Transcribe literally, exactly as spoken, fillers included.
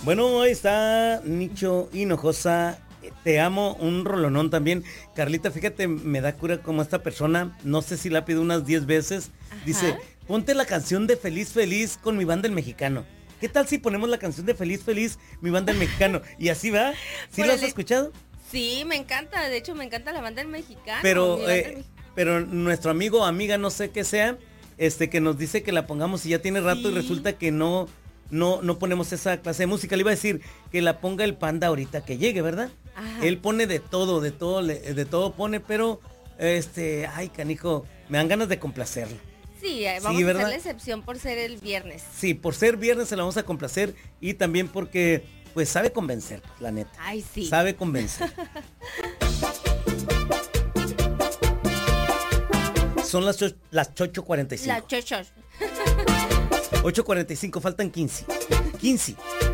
Bueno, ahí está Nicho Hinojosa. Te amo, un rolonón también. Carlita, fíjate, me da cura como esta persona, no sé si la pido unas diez veces. Ajá. Dice, ponte la canción de Feliz Feliz con mi banda El Mexicano. ¿Qué tal si ponemos la canción de Feliz Feliz, mi banda El Mexicano? Y así va. ¿Sí lo has escuchado? Sí, me encanta. De hecho, me encanta la banda El Mexicano. Pero, banda eh, el Mexicano. pero nuestro amigo o amiga, no sé qué sea, este, que nos dice que la pongamos y ya tiene rato sí. Y resulta que no, no, no ponemos esa clase de música. Le iba a decir que la ponga el Panda ahorita que llegue, ¿verdad? Ajá. Él pone de todo, de todo, de todo pone, pero, este, ay, canijo, me dan ganas de complacerlo. Sí, vamos sí, a hacer la excepción por ser el viernes. Sí, por ser viernes se la vamos a complacer y también porque, pues, sabe convencer, la neta. Ay, sí. Sabe convencer. Son las, las ocho cuarenta y cinco. Las chochos. ocho cuarenta y cinco, faltan quince. quince.